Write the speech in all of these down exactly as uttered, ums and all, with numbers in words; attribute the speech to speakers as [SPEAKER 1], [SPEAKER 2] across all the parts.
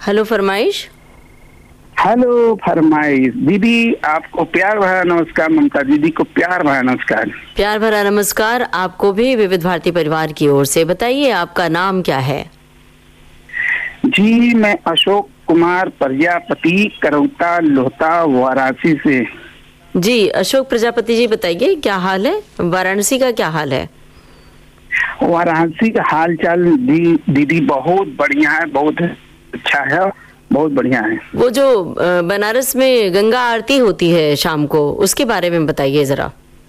[SPEAKER 1] Hello फरमाइश।
[SPEAKER 2] Hello फरमाइश। दीदी आपको प्यार भरा नमस्कार। ममता दीदी को प्यार भरा नमस्कार।
[SPEAKER 1] प्यार भरा नमस्कार आपको भी विविध भारती परिवार की ओर से। बताइए आपका नाम क्या है?
[SPEAKER 2] जी मैं अशोक कुमार प्रजापति, करौता लोहता, वाराणसी से।
[SPEAKER 1] जी अशोक प्रजापति जी, बताइए क्या हाल है? वाराणसी का क्या हाल है?
[SPEAKER 2] वाराणसी का हाल चाल दी, दीदी बहुत बढ़िया है, बहुत अच्छा है, बहुत बढ़िया है।
[SPEAKER 1] वो जो बनारस में गंगा आरती होती है शाम को, उसके बारे में बताइए जरा।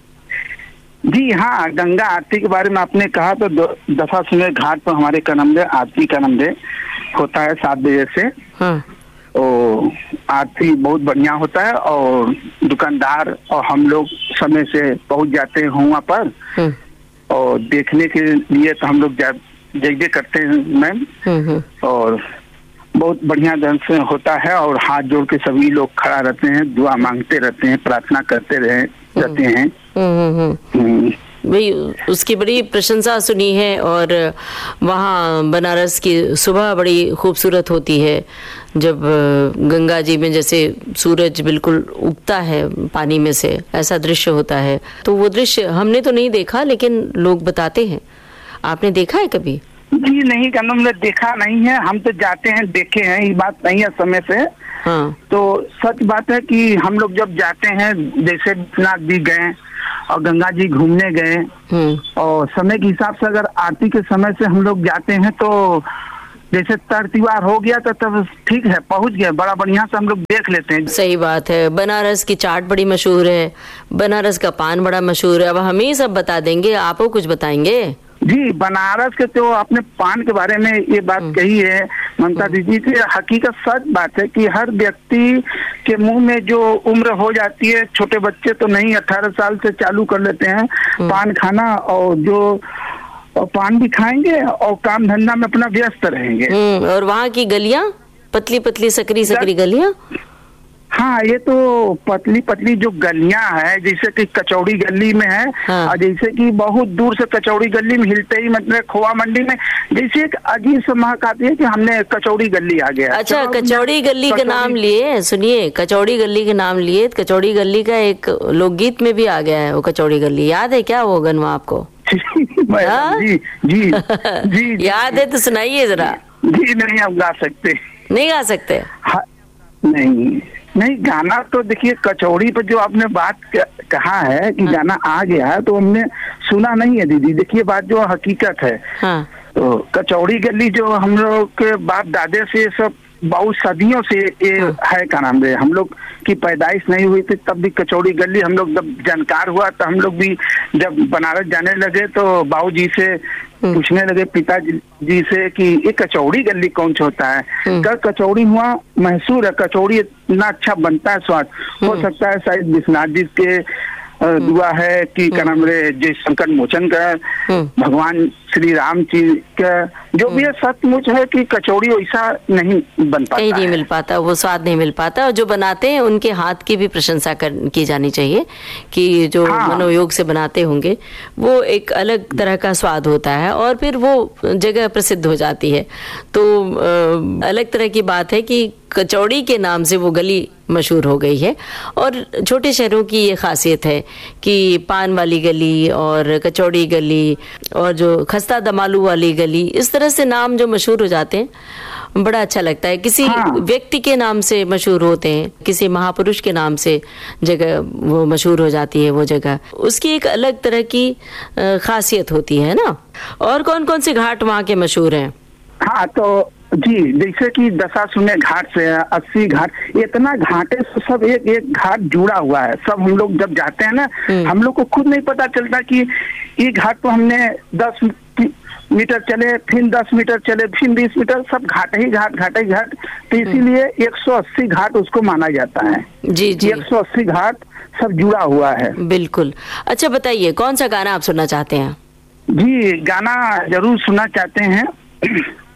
[SPEAKER 2] जी हाँ, गंगा आरती के बारे में आपने कहा तो दफा सुने घाट पर हमारे कनमदे आरती कनमदे होता है सात बजे से।
[SPEAKER 1] हाँ।
[SPEAKER 2] तो आरती बहुत बढ़िया होता है और दुकानदार और हम लोग समय से पहुंच जाते हैं वहाँ पर और देखने के लिए। तो हम लोग जगह करते हैं मैम, और बहुत बढ़िया ढंग से होता है और हाथ जोड़ के सभी लोग खड़ा रहते हैं, दुआ मांगते रहते हैं, प्रार्थना करते रहे रहते हैं।
[SPEAKER 1] भाई उसकी बड़ी प्रशंसा सुनी है और वहाँ बनारस की सुबह बड़ी खूबसूरत होती है जब गंगा जी में जैसे सूरज बिल्कुल उगता है पानी में से, ऐसा दृश्य होता है। तो वो दृश्य हमने तो नहीं देखा लेकिन लोग बताते हैं। आपने देखा है कभी?
[SPEAKER 2] जी नहीं, कनम ने देखा नहीं है, हम तो जाते हैं देखे हैं, ये बात नहीं है समय से।
[SPEAKER 1] हाँ।
[SPEAKER 2] तो सच बात है कि हम लोग जब जाते हैं, जैसे विश्वनाथ जी गए और गंगा जी घूमने गए और समय के हिसाब से अगर आरती के समय से हम लोग जाते हैं तो जैसे तरतीवार हो गया तो तब ठीक है, पहुंच गए, बड़ा बढ़िया से हम लोग देख लेते हैं।
[SPEAKER 1] सही बात है। बनारस की चाट बड़ी मशहूर है, बनारस का पान बड़ा मशहूर है। अब हम ही सब बता देंगे, आप कुछ बताएंगे?
[SPEAKER 2] जी बनारस के तो आपने पान के बारे में ये बात कही है ममता दीदी की, हकीकत सच बात है कि हर व्यक्ति के मुंह में जो उम्र हो जाती है, छोटे बच्चे तो नहीं अठारह साल से चालू कर लेते हैं पान खाना, और जो और पान भी खाएंगे और काम धंधा में अपना व्यस्त रहेंगे।
[SPEAKER 1] और वहाँ की गलियाँ पतली पतली सकरी सकरी गलियाँ।
[SPEAKER 2] हाँ, ये तो पतली पतली जो गलियां है, जैसे कि कचौड़ी गली में है। हाँ। और जैसे कि बहुत दूर से कचौड़ी गली में हिलते ही मतलब खोआ मंडी में जैसे एक अजीब सा महक आती है कि हमने कचौड़ी गली आ गया।
[SPEAKER 1] अच्छा, कचौड़ी गली का नाम लिए, सुनिए, कचौड़ी गली के नाम लिए, कचौड़ी गली का एक लोकगीत में भी आ गया है वो कचौड़ी गली। याद है क्या वो गनवा आपको?
[SPEAKER 2] जी जी जी
[SPEAKER 1] याद है तो सुनाइए जरा।
[SPEAKER 2] जी नहीं, हम गा सकते
[SPEAKER 1] नहीं गा सकते?
[SPEAKER 2] हाँ, नहीं नहीं गाना तो देखिए, कचौड़ी पर जो आपने बात कहा है कि हाँ। गाना आ गया है तो हमने सुना नहीं है दीदी। देखिए बात जो हकीकत है। हाँ। तो कचौड़ी गली जो हम लोग के बाप दादे से सब बहुत सदियों से ये हाँ। है, क्या नाम है, हम लोग की पैदाइश नहीं हुई थी तब भी कचौड़ी गली हम लोग जब जानकार हुआ तो हम लोग भी जब बनारस जाने लगे तो बाबू जी से पूछने लगे, पिताजी जी से, कि ये कचौड़ी गली कौन सा होता है। कल कचौड़ी हुआ महसूर है, कचौड़ी इतना अच्छा बनता है, स्वाद। हो सकता है शायद विश्वनाथ जी के दुआ है कि क्या नाम रे, जय संकट मोचन का, भगवान श्री राम जी का, जो भी है सचमुच है कि कचौड़ी वैसा नहीं बन पाता,
[SPEAKER 1] नहीं मिल पाता, वो स्वाद नहीं मिल पाता। और जो बनाते हैं उनके हाथ की भी प्रशंसा कर, की जानी चाहिए कि जो हाँ। मनोयोग से बनाते होंगे वो एक अलग तरह का स्वाद होता है और फिर वो जगह प्रसिद्ध हो जाती है। तो आ, अलग तरह की बात है कि कचौड़ी के नाम से वो गली मशहूर हो गई है। और छोटे शहरों की ये खासियत है कि पान वाली गली और कचौड़ी गली और जो खस्ता दमालू वाली गली, इस तरह से नाम जो मशहूर हो जाते हैं, बड़ा अच्छा लगता है। किसी हाँ। व्यक्ति के नाम से मशहूर होते हैं, किसी महापुरुष के नाम से जगह वो मशहूर हो जाती है वो जगह, उसकी एक अलग तरह की खासियत होती है ना। और कौन कौन से घाट वहाँ के मशहूर हैं?
[SPEAKER 2] हाँ तो जी, जैसे कि दशा सुने घाट से अस्सी घाट, इतना घाटे से सब एक एक घाट जुड़ा हुआ है। सब हम लोग जब जाते हैं ना, हम लोग को खुद नहीं पता चलता कि ये घाट तो हमने दस मीटर चले, फिर दस मीटर चले, फिर बीस मीटर, सब घाट ही घाट घाट ही घाट। तो इसीलिए एक सौ अस्सी घाट उसको माना जाता है।
[SPEAKER 1] जी जी,
[SPEAKER 2] एक सौ अस्सी घाट सब जुड़ा हुआ है।
[SPEAKER 1] बिल्कुल। अच्छा बताइए, कौन सा गाना आप सुनना चाहते हैं?
[SPEAKER 2] जी गाना जरूर सुनना चाहते हैं।